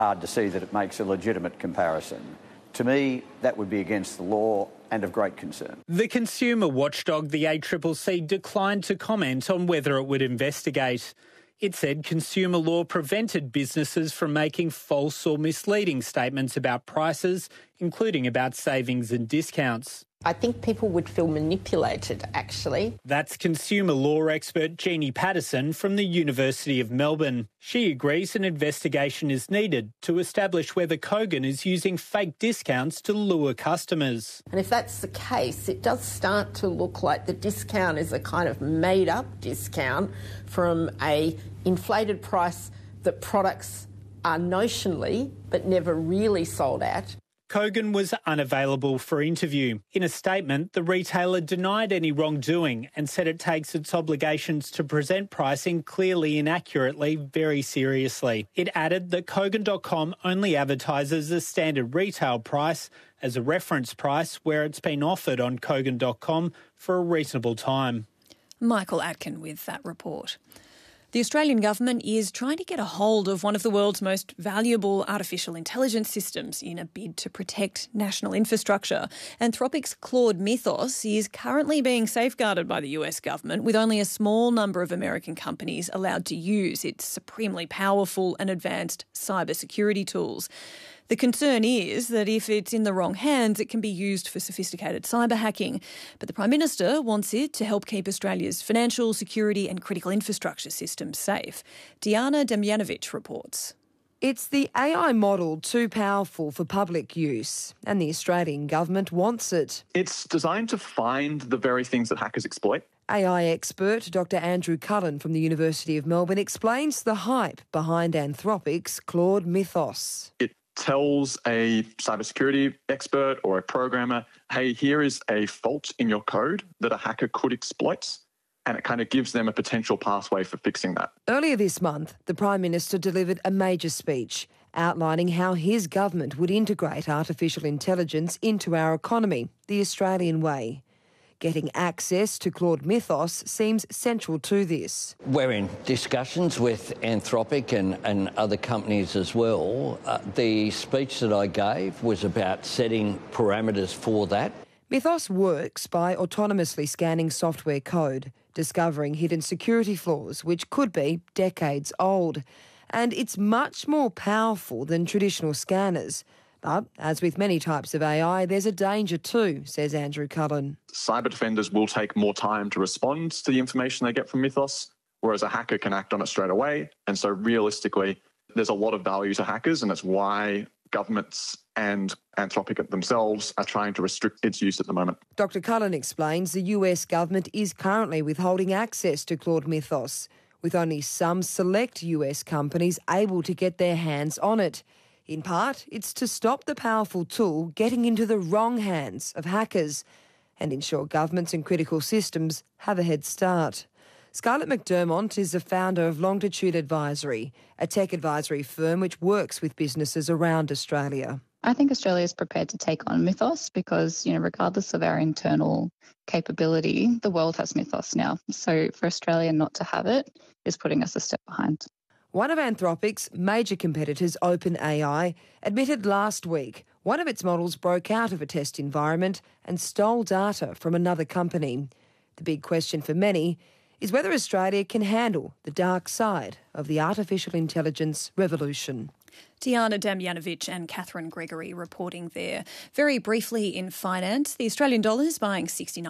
Hard to see that it makes a legitimate comparison. To me, that would be against the law and of great concern. The consumer watchdog, the ACCC, declined to comment on whether it would investigate. It said consumer law prevented businesses from making false or misleading statements about prices, including about savings and discounts. I think people would feel manipulated, actually. That's consumer law expert Jeannie Patterson from the University of Melbourne. She agrees an investigation is needed to establish whether Kogan is using fake discounts to lure customers. And if that's the case, it does start to look like the discount is a kind of made-up discount from a inflated price that products are notionally but never really sold at. Kogan was unavailable for interview. In a statement, the retailer denied any wrongdoing and said it takes its obligations to present pricing clearly and accurately very seriously. It added that Kogan.com only advertises a standard retail price as a reference price where it's been offered on Kogan.com for a reasonable time. Michael Atkin with that report. The Australian government is trying to get a hold of one of the world's most valuable artificial intelligence systems in a bid to protect national infrastructure. Anthropic's Claude Mythos is currently being safeguarded by the US government, with only a small number of American companies allowed to use its supremely powerful and advanced cybersecurity tools. The concern is that if it's in the wrong hands, it can be used for sophisticated cyber hacking. But the Prime Minister wants it to help keep Australia's financial, security and critical infrastructure systems safe. Diana Demjanovic reports. It's the AI model too powerful for public use, and the Australian government wants it. It's designed to find the very things that hackers exploit. AI expert Dr Andrew Cullen from the University of Melbourne explains the hype behind Anthropic's Claude Mythos. It tells a cybersecurity expert or a programmer, hey, here is a fault in your code that a hacker could exploit, and it kind of gives them a potential pathway for fixing that. Earlier this month, the Prime Minister delivered a major speech outlining how his government would integrate artificial intelligence into our economy, the Australian way. Getting access to Claude Mythos seems central to this. We're in discussions with Anthropic and other companies as well. The speech that I gave was about setting parameters for that. Mythos works by autonomously scanning software code, discovering hidden security flaws which could be decades old. And it's much more powerful than traditional scanners. But, as with many types of AI, there's a danger too, says Andrew Cullen. Cyber defenders will take more time to respond to the information they get from Mythos, whereas a hacker can act on it straight away. And so realistically, there's a lot of value to hackers, and that's why governments and Anthropic themselves are trying to restrict its use at the moment. Dr Cullen explains the US government is currently withholding access to Claude Mythos, with only some select US companies able to get their hands on it. In part, it's to stop the powerful tool getting into the wrong hands of hackers and ensure governments and critical systems have a head start. Scarlett McDermott is the founder of Longitude Advisory, a tech advisory firm which works with businesses around Australia. I think Australia is prepared to take on Mythos because, regardless of our internal capability, the world has Mythos now. So for Australia not to have it is putting us a step behind. One of Anthropic's major competitors, OpenAI, admitted last week one of its models broke out of a test environment and stole data from another company. The big question for many is whether Australia can handle the dark side of the artificial intelligence revolution. Diana Damjanovic and Catherine Gregory reporting there. Very briefly in finance, the Australian dollar is buying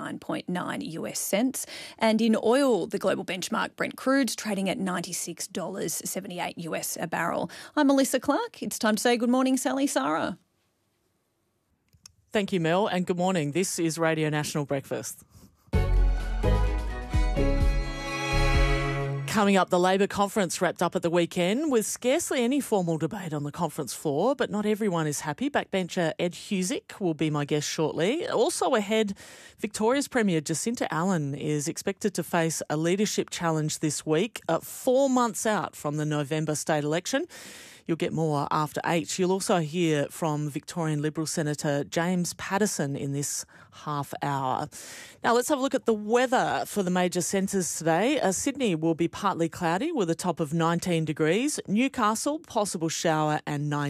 69.9 US cents, and in oil, the global benchmark Brent crude trading at $96.78 US a barrel. I'm Melissa Clark. It's time to say good morning, Sally Sarah. Thank you, Mel, and good morning. This is Radio National Breakfast. Coming up, the Labor conference wrapped up at the weekend with scarcely any formal debate on the conference floor, but not everyone is happy. Backbencher Ed Husic will be my guest shortly. Also ahead, Victoria's Premier Jacinta Allen is expected to face a leadership challenge this week, 4 months out from the November state election. You'll get more after 8. You'll also hear from Victorian Liberal Senator James Paterson in this half hour. Now let's have a look at the weather for the major centres today. Sydney will be partly cloudy with a top of 19 degrees. Newcastle, possible shower and 9